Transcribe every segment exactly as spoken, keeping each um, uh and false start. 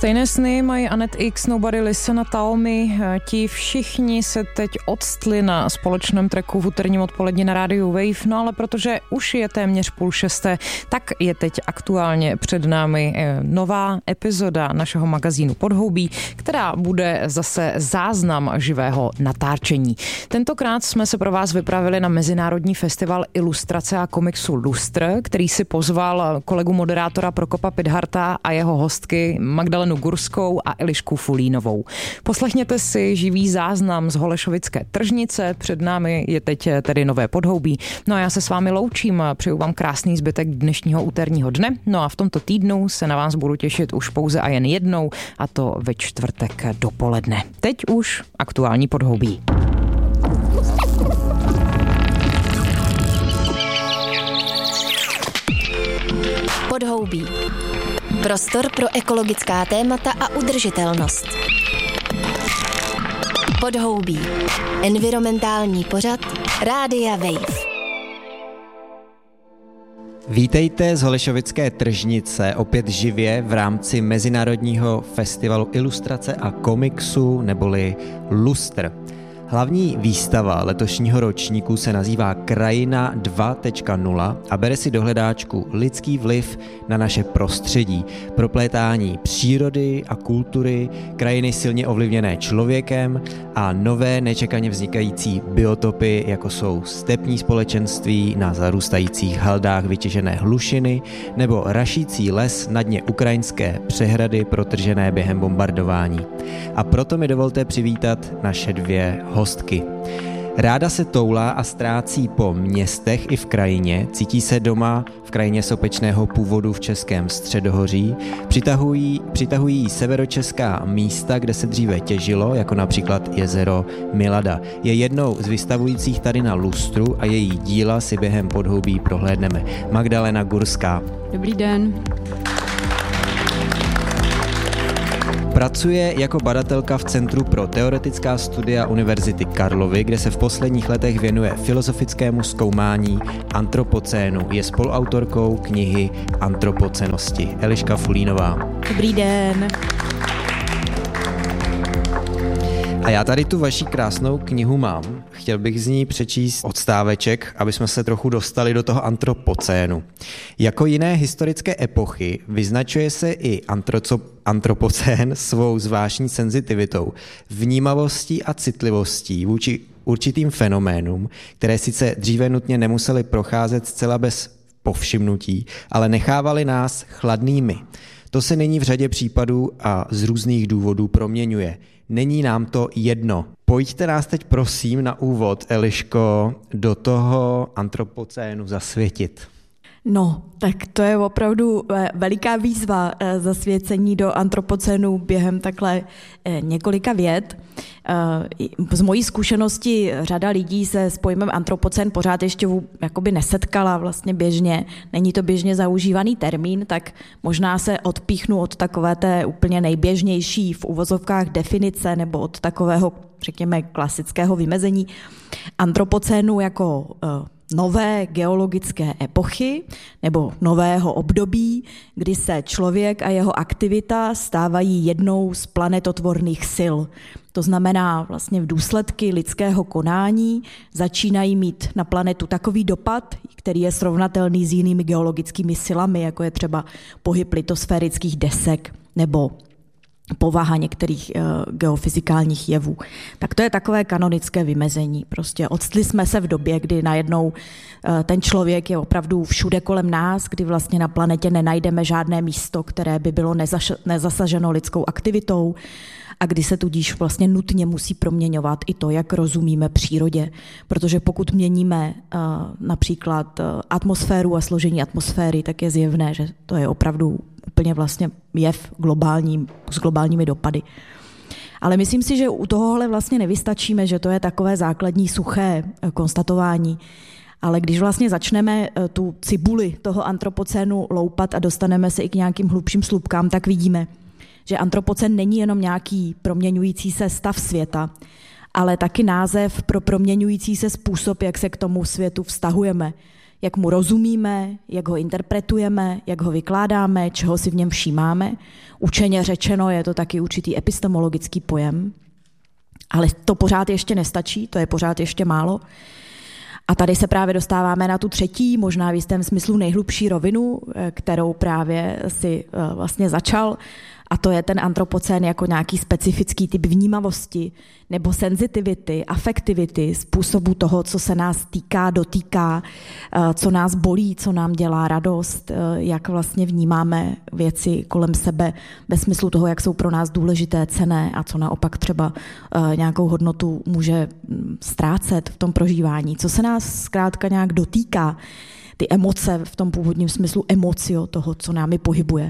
Stejné sny mají Anet X, Nobody Listen a Taomi. Ti všichni se teď odstli na společném tracku v úterním odpolední na rádiu Wave, no ale protože už je téměř půl šesté, tak je teď aktuálně před námi nová epizoda našeho magazínu Podhoubí, která bude zase záznam živého natáčení. Tentokrát jsme se pro vás vypravili na Mezinárodní festival ilustrace a komiksu Lustr, který si pozval kolegu moderátora Prokopa Pidharta a jeho hostky Magdalenu Gurskou a Elišku Fulínovou. Poslechněte si živý záznam z Holešovické tržnice, před námi je teď tedy nové Podhoubí. No a já se s vámi loučím, přeju vám krásný zbytek dnešního úterního dne, no a v tomto týdnu se na vás budu těšit už pouze a jen jednou, a to ve čtvrtek dopoledne. Teď už aktuální Podhoubí. Podhoubí. Prostor pro ekologická témata a udržitelnost. Podhoubí. Environmentální pořad Rádia Wave. Vítejte z Holešovické tržnice opět živě v rámci Mezinárodního festivalu ilustrace a komiksu neboli Lustr. Hlavní výstava letošního ročníku se nazývá Krajina dva tečka nula a bere si do hledáčku lidský vliv na naše prostředí, proplétání přírody a kultury, krajiny silně ovlivněné člověkem a nové nečekaně vznikající biotopy, jako jsou stepní společenství na zarůstajících haldách vytěžené hlušiny nebo rašící les na dně ukrajinské přehrady protržené během bombardování. A proto mi dovolte přivítat naše dvě hostky. Ráda se toulá a ztrácí po městech i v krajině, cítí se doma v krajině sopečného původu v Českém středohoří, přitahují, přitahují severočeská místa, kde se dříve těžilo, jako například jezero Milada. Je jednou z vystavujících tady na Lustru a její díla si během Podhoubí prohlédneme. Magdalena Gurská. Dobrý den. Pracuje jako badatelka v Centru pro teoretická studia Univerzity Karlovy, kde se v posledních letech věnuje filozofickému zkoumání antropocénu. Je spoluautorkou knihy Antropocenosti. Eliška Fulínová. Dobrý den. A já tady tu vaši krásnou knihu mám. Chtěl bych z ní přečíst odstáveček, aby jsme se trochu dostali do toho antropocénu. Jako jiné historické epochy vyznačuje se i antropocén svou zvláštní senzitivitou, vnímavostí a citlivostí vůči určitým fenoménům, které sice dříve nutně nemusely procházet zcela bez povšimnutí, ale nechávaly nás chladnými. To se nyní v řadě případů a z různých důvodů proměňuje. Není nám to jedno. Pojďte nás teď prosím na úvod, Eliško, do toho antropocénu zasvětit. No, tak to je opravdu veliká výzva zasvěcení do antropocénu během takhle několika vět. Z mojí zkušenosti řada lidí se s pojmem antropocén pořád ještě jakoby nesetkala vlastně běžně. Není to běžně zaužívaný termín, tak možná se odpíchnu od takové té úplně nejběžnější v uvozovkách definice nebo od takového, řekněme, klasického vymezení antropocénu jako nové geologické epochy nebo nového období, kdy se člověk a jeho aktivita stávají jednou z planetotvorných sil. To znamená, vlastně v důsledky lidského konání začínají mít na planetu takový dopad, který je srovnatelný s jinými geologickými silami, jako je třeba pohyb litosférických desek nebo povaha některých uh, geofyzikálních jevů. Tak to je takové kanonické vymezení. Prostě odstli jsme se v době, kdy najednou uh, ten člověk je opravdu všude kolem nás, kdy vlastně na planetě nenajdeme žádné místo, které by bylo nezaš- nezasaženo lidskou aktivitou a kdy se tudíž vlastně nutně musí proměňovat i to, jak rozumíme přírodě. Protože pokud měníme uh, například uh, atmosféru a složení atmosféry, tak je zjevné, že to je opravdu úplně vlastně jev globální, s globálními dopady. Ale myslím si, že u tohohle vlastně nevystačíme, že to je takové základní suché konstatování. Ale když vlastně začneme tu cibuli toho antropocénu loupat a dostaneme se i k nějakým hlubším slupkám, tak vidíme, že antropocén není jenom nějaký proměňující se stav světa, ale taky název pro proměňující se způsob, jak se k tomu světu vztahujeme. jak mu rozumíme, jak ho interpretujeme, jak ho vykládáme, čeho si v něm všímáme. Učeně řečeno je to taky určitý epistemologický pojem, ale to pořád ještě nestačí, to je pořád ještě málo. A tady se právě dostáváme na tu třetí, možná v jistém smyslu nejhlubší rovinu, kterou právě si vlastně začal, a to je ten antropocén jako nějaký specifický typ vnímavosti nebo senzitivity, afektivity, způsobu toho, co se nás týká, dotýká, co nás bolí, co nám dělá radost, jak vlastně vnímáme věci kolem sebe ve smyslu toho, jak jsou pro nás důležité, cenné a co naopak třeba nějakou hodnotu může ztrácet v tom prožívání. Co se nás zkrátka nějak dotýká, ty emoce v tom původním smyslu emocio toho, co námi pohybuje.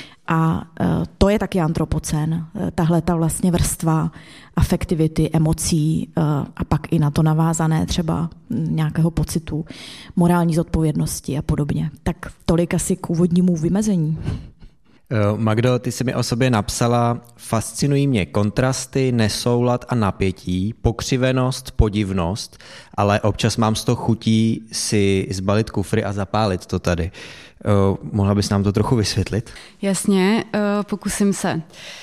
A to je taky antropocén, tahle ta vlastně vrstva afektivity, emocí a pak i na to navázané třeba nějakého pocitu, morální zodpovědnosti a podobně. Tak tolik asi k úvodnímu vymezení. Magdo, ty jsi mi o sobě napsala: fascinují mě kontrasty, nesoulad a napětí, pokřivenost, podivnost, ale občas mám z toho chutí si zbalit kufry a zapálit to tady. Uh, mohla bys nám to trochu vysvětlit? Jasně, uh, pokusím se.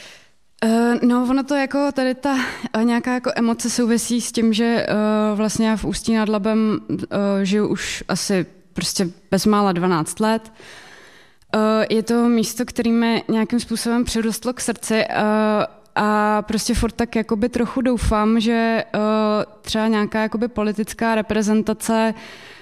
Uh, no, ono to jako tady ta uh, nějaká jako emoce souvisí s tím, že uh, vlastně já v Ústí nad Labem uh, žiju už asi prostě bezmála dvanáct let. Uh, je to místo, které mi nějakým způsobem přirostlo k srdci uh, a prostě furt tak jakoby trochu doufám, že uh, třeba nějaká jakoby politická reprezentace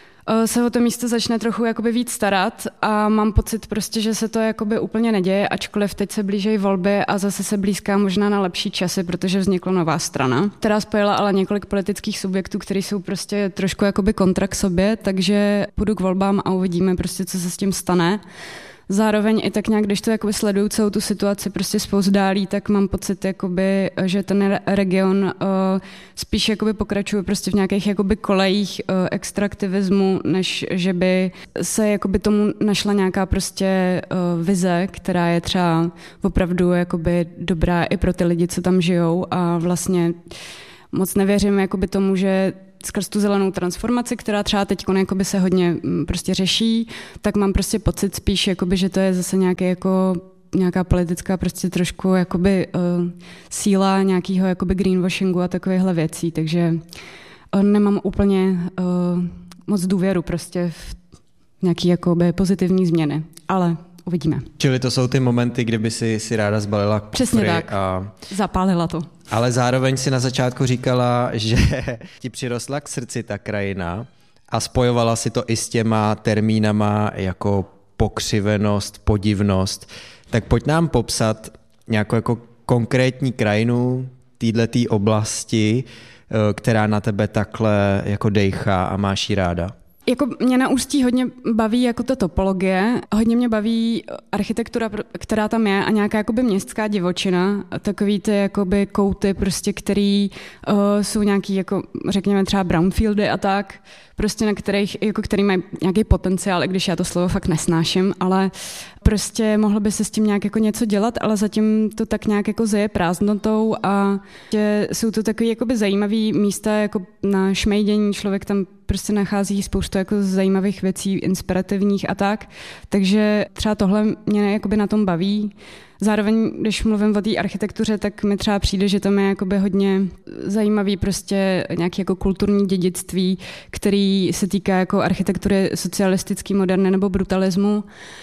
se o to místo začne trochu jakoby víc starat a mám pocit prostě, že se to jakoby úplně neděje, ačkoliv teď se blížejí volby a zase se blízká možná na lepší časy, protože vznikla nová strana, která spojila ale několik politických subjektů, které jsou prostě trošku jakoby kontra k sobě, takže půjdu k volbám a uvidíme prostě, co se s tím stane. Zároveň i tak nějak, když to jakoby sleduju celou tu situaci prostě spouzdálí, tak mám pocit, jakoby, že ten region uh, spíš jakoby pokračuje prostě v nějakých jakoby kolejích uh, extraktivismu, než že by se jakoby tomu našla nějaká prostě uh, vize, která je třeba opravdu jakoby dobrá i pro ty lidi, co tam žijou, a vlastně moc nevěřím jakoby tomu, že skrz tu zelenou transformaci, která třeba teď jakoby se hodně prostě řeší, tak mám prostě pocit spíš, jakoby, že to je zase nějaký jako nějaká politická prostě trošku jakoby uh, síla nějakého jakoby greenwashingu a takovýchhle věcí, takže uh, nemám úplně uh, moc důvěru prostě v nějaký jakoby pozitivní změny, ale uvidíme. Čili to jsou ty momenty, kdyby si, si ráda zbalila kufry. Přesně tak, a... zapálila to. Ale zároveň si na začátku říkala, že ti přirostla k srdci ta krajina a spojovala si to i s těma termínama jako pokřivenost, podivnost. Tak pojď nám popsat nějakou jako konkrétní krajinu této oblasti, která na tebe takhle jako dejchá a máš ji ráda. Jako mě na Ústí hodně baví jako ta topologie, hodně mě baví architektura, která tam je, a nějaká jakoby městská divočina, takový ty jakoby kouty, prostě, který uh, jsou nějaký, jako řekněme třeba brownfieldy a tak, prostě na kterých, jako který mají nějaký potenciál, i když já to slovo fakt nesnáším, ale prostě mohlo by se s tím nějak jako něco dělat, ale zatím to tak nějak jako zeje prázdnotou a jsou to takový jakoby zajímavý místa jako na šmejdění, člověk tam prostě nachází spoustu jako zajímavých věcí, inspirativních a tak, takže třeba tohle mě jakoby na tom baví. Zároveň, když mluvím o té architektuře, tak mi třeba přijde, že tam je jakoby hodně zajímavý prostě nějaký jako kulturní dědictví, který se týká jako architektury socialistický, moderny nebo brutalismu.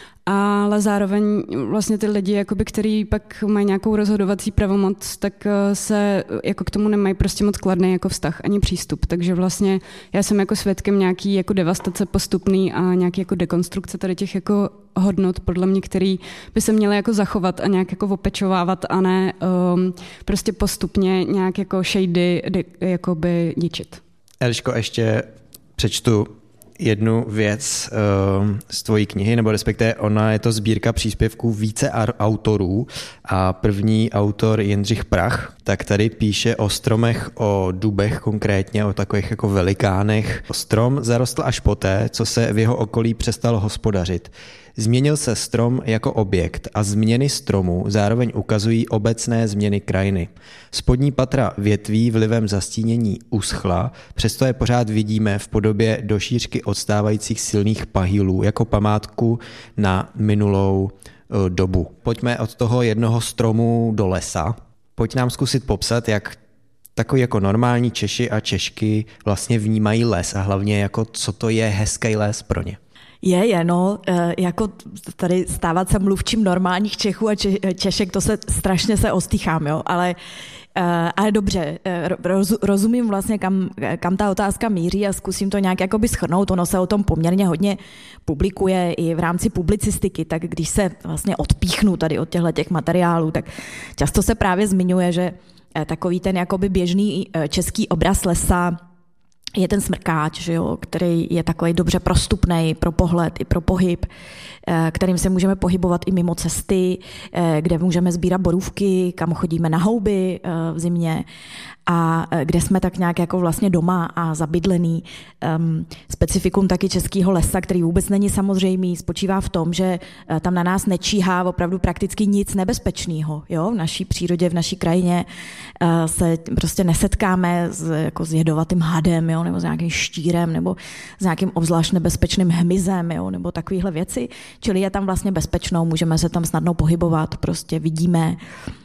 Ale zároveň vlastně ty lidi, jakoby, který pak mají nějakou rozhodovací pravomoc, tak se jako k tomu nemají prostě moc kladný jako vztah ani přístup. Takže vlastně já jsem jako svědkem nějaký jako devastace postupný a nějaký jako dekonstrukce tady těch jako hodnot, podle mě, který by se měly jako zachovat a nějak jako opečovávat a ne um, prostě postupně nějak jako shady jakoby ničit. Eliško, ještě přečtu jednu věc uh, z tvojí knihy, nebo respektive ona je to sbírka příspěvků více autorů a první autor Jindřich Prach, tak tady píše o stromech, o dubech konkrétně, o takových jako velikánech. Strom zarostl až poté, co se v jeho okolí přestalo hospodařit. Změnil se strom jako objekt a změny stromu zároveň ukazují obecné změny krajiny. Spodní patra větví vlivem zastínění uschla, přesto je pořád vidíme v podobě do šířky odstávajících silných pahýlů jako památku na minulou dobu. Pojďme od toho jednoho stromu do lesa. Pojď nám zkusit popsat, jak takový jako normální Češi a Češky vlastně vnímají les a hlavně jako co to je hezký les pro ně. Je, je, no, jako tady stávat se mluvčím normálních Čechů a Češek, to se strašně se ostýchám, jo, ale, ale dobře, roz, rozumím vlastně, kam, kam ta otázka míří a zkusím to nějak jakoby shrnout, ono se o tom poměrně hodně publikuje i v rámci publicistiky, tak když se vlastně odpíchnu tady od těchto těch materiálů, tak často se právě zmiňuje, že takový ten jakoby běžný český obraz lesa je ten smrkáč, že jo, který je takový dobře prostupný pro pohled i pro pohyb, kterým se můžeme pohybovat i mimo cesty, kde můžeme sbírat borůvky, kam chodíme na houby v zimě a kde jsme tak nějak jako vlastně doma a zabydlený. Um, specifikum taky českého lesa, který vůbec není samozřejmý, spočívá v tom, že tam na nás nečíhá opravdu prakticky nic nebezpečného. Jo? V naší přírodě, v naší krajině uh, se prostě nesetkáme s, jako s jedovatým hadem, jo? Nebo s nějakým štírem, nebo s nějakým obzvlášť nebezpečným hmyzem, jo? Nebo takovýhle věci. Čili je tam vlastně bezpečnou, můžeme se tam snadno pohybovat, prostě vidíme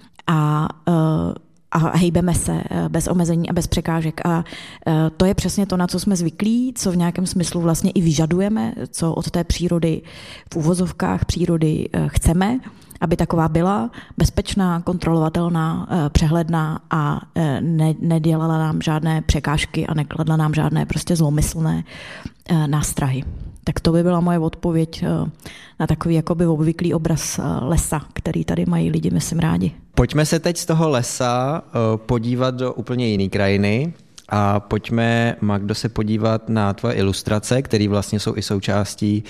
a uh, a hejbeme se bez omezení a bez překážek. A to je přesně to, na co jsme zvyklí, co v nějakém smyslu vlastně i vyžadujeme, co od té přírody v uvozovkách přírody chceme, aby taková byla bezpečná, kontrolovatelná, přehledná a ne, nedělala nám žádné překážky a nekladla nám žádné prostě zlomyslné nástrahy. Tak to by byla moje odpověď na takový jakoby obvyklý obraz lesa, který tady mají lidi, myslím, rádi. Pojďme se teď z toho lesa podívat do úplně jiné krajiny a pojďme, Magdo, se podívat na tvoje ilustrace, které vlastně jsou i součástí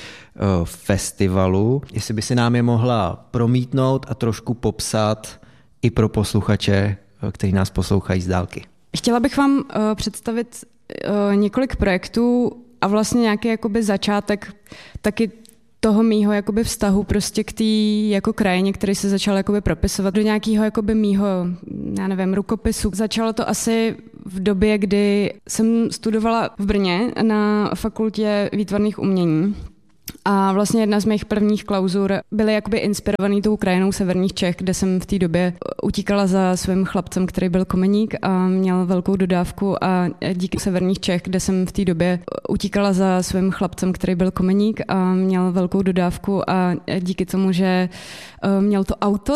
festivalu. Jestli by si nám je mohla promítnout a trošku popsat i pro posluchače, kteří nás poslouchají z dálky. Chtěla bych vám představit několik projektů a vlastně nějaký jakoby začátek taky toho mýho jakoby vztahu prostě k té jako krajině, který se začal jakoby propisovat do nějakého jakoby mýho, já nevím, rukopisu. Začalo to asi v době, kdy jsem studovala v Brně na fakultě výtvarných umění. A vlastně jedna z mých prvních klauzur byly jakoby inspirovaný tou krajinou severních Čech, kde jsem v té době utíkala za svým chlapcem, který byl komeník a měl velkou dodávku a díky severních Čech, kde jsem v té době utíkala za svým chlapcem, který byl komeník a měl velkou dodávku a díky tomu, že měl to auto,